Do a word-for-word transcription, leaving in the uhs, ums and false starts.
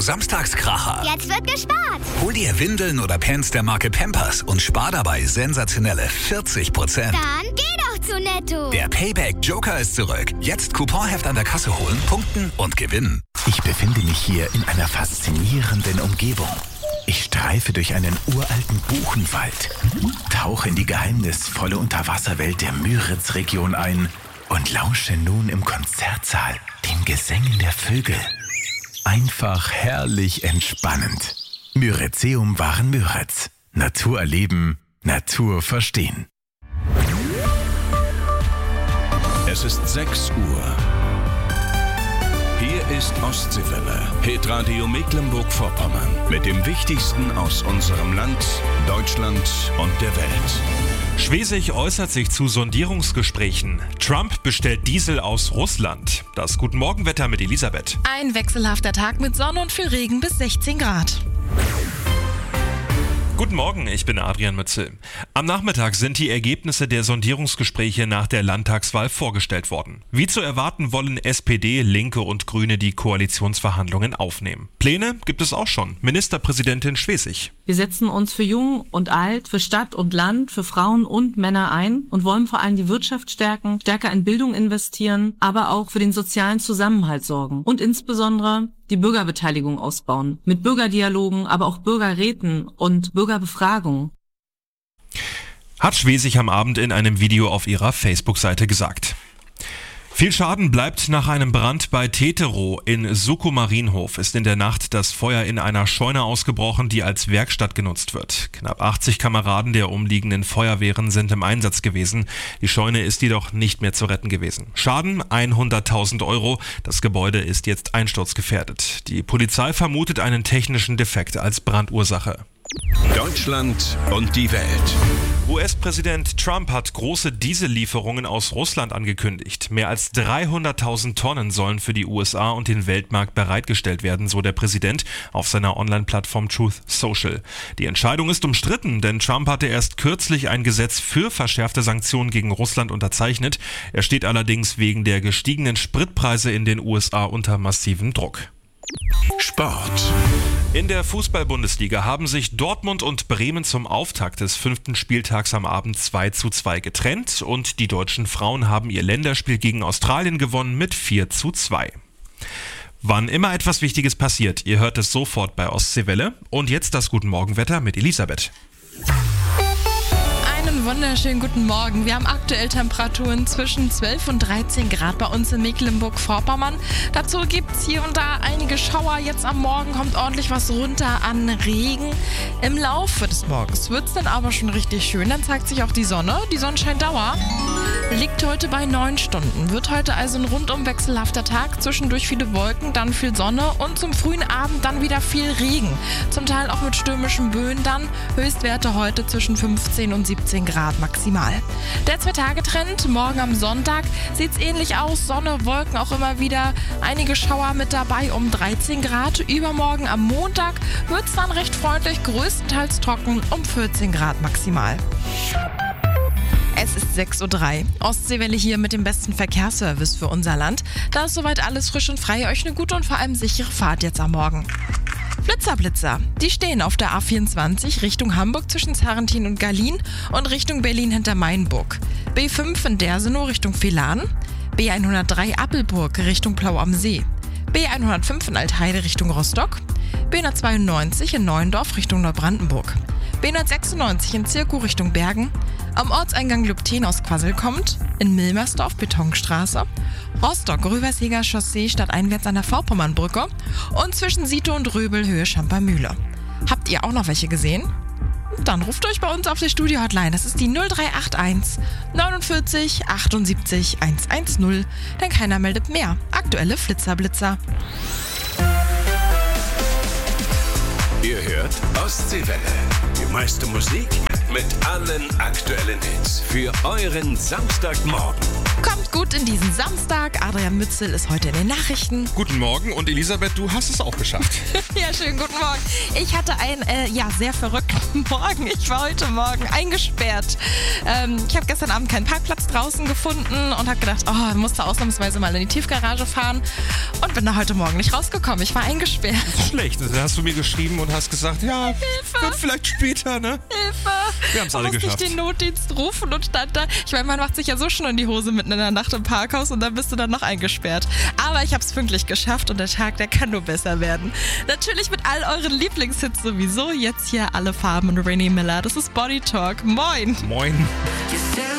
Samstagskracher. Jetzt wird gespart. Hol dir Windeln oder Pants der Marke Pampers und spar dabei sensationelle vierzig Prozent. Dann geh doch zu Netto. Der Payback Joker ist zurück. Jetzt Couponheft an der Kasse holen, punkten und gewinnen. Ich befinde mich hier in einer faszinierenden Umgebung. Ich streife durch einen uralten Buchenwald, tauche in die geheimnisvolle Unterwasserwelt der Müritz-Region ein und lausche nun im Konzertsaal den Gesängen der Vögel. Einfach herrlich entspannend. Myrizeum Waren Müritz. Natur erleben, Natur verstehen. Es ist sechs Uhr. Hier ist Ostseewelle, Hitradio Mecklenburg-Vorpommern. Mit dem Wichtigsten aus unserem Land, Deutschland und der Welt. Schwesig äußert sich zu Sondierungsgesprächen. Trump bestellt Diesel aus Russland. Das Guten Morgen-Wetter mit Elisabeth. Ein wechselhafter Tag mit Sonne und viel Regen bis sechzehn Grad. Guten Morgen, ich bin Adrian Mützel. Am Nachmittag sind die Ergebnisse der Sondierungsgespräche nach der Landtagswahl vorgestellt worden. Wie zu erwarten wollen S P D, Linke und Grüne die Koalitionsverhandlungen aufnehmen. Pläne gibt es auch schon. Ministerpräsidentin Schwesig. Wir setzen uns für Jung und Alt, für Stadt und Land, für Frauen und Männer ein und wollen vor allem die Wirtschaft stärken, stärker in Bildung investieren, aber auch für den sozialen Zusammenhalt sorgen und insbesondere die Bürgerbeteiligung ausbauen. Mit Bürgerdialogen, aber auch Bürgerräten und Bürgerbefragungen. Hat Schwesig am Abend in einem Video auf ihrer Facebook-Seite gesagt. Viel Schaden bleibt nach einem Brand bei Teterow in Suckow-Marienhof. Ist in der Nacht das Feuer in einer Scheune ausgebrochen, die als Werkstatt genutzt wird. Knapp achtzig Kameraden der umliegenden Feuerwehren sind im Einsatz gewesen. Die Scheune ist jedoch nicht mehr zu retten gewesen. Schaden hunderttausend Euro. Das Gebäude ist jetzt einsturzgefährdet. Die Polizei vermutet einen technischen Defekt als Brandursache. Deutschland und die Welt. U S-Präsident Trump hat große Diesellieferungen aus Russland angekündigt. Mehr als dreihunderttausend Tonnen sollen für die U S A und den Weltmarkt bereitgestellt werden, so der Präsident auf seiner Online-Plattform Truth Social. Die Entscheidung ist umstritten, denn Trump hatte erst kürzlich ein Gesetz für verschärfte Sanktionen gegen Russland unterzeichnet. Er steht allerdings wegen der gestiegenen Spritpreise in den U S A unter massivem Druck. Sport. In der Fußball-Bundesliga haben sich Dortmund und Bremen zum Auftakt des fünften Spieltags am Abend zwei zu zwei getrennt und die deutschen Frauen haben ihr Länderspiel gegen Australien gewonnen mit vier zu zwei. Wann immer etwas Wichtiges passiert, ihr hört es sofort bei Ostseewelle. Und jetzt das Guten Morgen-Wetter mit Elisabeth. Wunderschönen guten Morgen. Wir haben aktuell Temperaturen zwischen zwölf und dreizehn Grad bei uns in Mecklenburg-Vorpommern. Dazu gibt es hier und da einige Schauer. Jetzt am Morgen kommt ordentlich was runter an Regen. Im Laufe des Morgens wird es dann aber schon richtig schön. Dann zeigt sich auch die Sonne. Die Sonnenscheindauer liegt heute bei neun Stunden. Wird heute also ein rundum wechselhafter Tag. Zwischendurch viele Wolken, dann viel Sonne und zum frühen Abend dann wieder viel Regen. Zum Teil auch mit stürmischen Böen dann. Höchstwerte heute zwischen fünfzehn und siebzehn Grad. Grad maximal. Der Zwei-Tage-Trend, morgen am Sonntag sieht es ähnlich aus. Sonne, Wolken auch immer wieder. Einige Schauer mit dabei um dreizehn Grad. Übermorgen am Montag wird es dann recht freundlich, größtenteils trocken um vierzehn Grad maximal. Es ist sechs Uhr drei. Ostseewelle hier mit dem besten Verkehrsservice für unser Land. Da ist soweit alles frisch und frei. Euch eine gute und vor allem sichere Fahrt jetzt am Morgen. Blitzerblitzer, die stehen auf der A vierundzwanzig Richtung Hamburg zwischen Zarrentin und Gallien und Richtung Berlin hinter Mainburg. B fünf in Dersenow Richtung Villahn, B hundertdrei Appelburg Richtung Plau am See, B hundertfünf in Altheide Richtung Rostock, B hundertzweiundneunzig in Neuendorf Richtung Neubrandenburg, B hundertsechsundneunzig in Zirkow Richtung Bergen, am Ortseingang Lübten aus Quassel kommt, in Milmersdorf Betonstraße, Rostock Rüversheger Chaussee stadteinwärts an der Vorpommernbrücke und zwischen Sito und Röbel Höhe Schampermühle. Habt ihr auch noch welche gesehen? Dann ruft euch bei uns auf die Studio-Hotline. Das ist die null drei acht eins neunundvierzig achtundsiebzig hundertzehn, denn keiner meldet mehr. Aktuelle Flitzerblitzer. Ihr hört Ostseewelle. Die meiste Musik mit allen aktuellen Hits für euren Samstagmorgen. Kommt gut in diesen Samstag. Adrian Mützel ist heute in den Nachrichten. Guten Morgen und Elisabeth, du hast es auch geschafft. Ja, schönen guten Morgen. Ich hatte einen äh, ja, sehr verrückten Morgen. Ich war heute Morgen eingesperrt. Ähm, ich habe gestern Abend keinen Parkplatz draußen gefunden und habe gedacht, oh, ich musste ausnahmsweise mal in die Tiefgarage fahren und bin da heute Morgen nicht rausgekommen. Ich war eingesperrt. Schlecht. Da hast du mir geschrieben und hast gesagt, ja, Hilfe. Wird vielleicht später, ne? Hilfe! Wir haben es alle musste geschafft. ich den Notdienst rufen und stand da. Ich meine, man macht sich ja so schon in die Hose mitten in der Nacht im Parkhaus und dann bist du dann noch eingesperrt. Aber ich habe es pünktlich geschafft und der Tag, der kann nur besser werden. Natürlich mit all euren Lieblingshits sowieso. Jetzt hier alle Farben und Rainy Miller. Das ist Body Talk. Moin! Moin.